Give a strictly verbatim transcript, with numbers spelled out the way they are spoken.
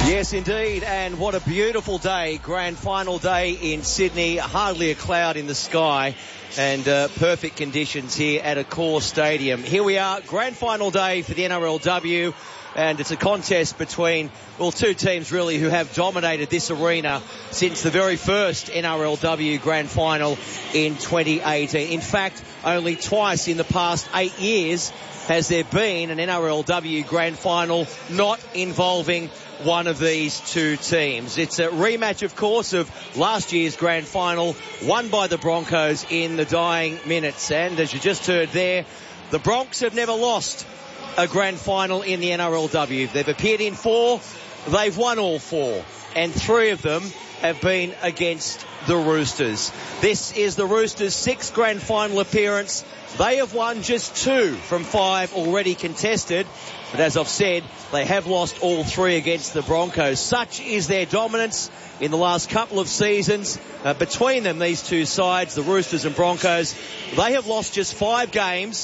Yes, indeed, and what a beautiful day, grand final day in Sydney, hardly a cloud in the sky, and uh, perfect conditions here at Accor Stadium. Here we are, grand final day for the N R L W, and it's a contest between, well, two teams really who have dominated this arena since the very first N R L W grand final in twenty eighteen. In fact, only twice in the past eight years has there been an N R L W grand final not involving one of these two teams. It's a rematch, of course, of last year's grand final, won by the Broncos in the dying minutes. And as you just heard there, the Bronx have never lost a grand final in the N R L W. They've appeared in four, they've won all four, and three of them have been against the Roosters. This is the Roosters' sixth grand final appearance. They have won just two from five already contested. But as I've said, they have lost all three against the Broncos. Such is their dominance in the last couple of seasons. Uh, between them, these two sides, the Roosters and Broncos, they have lost just five games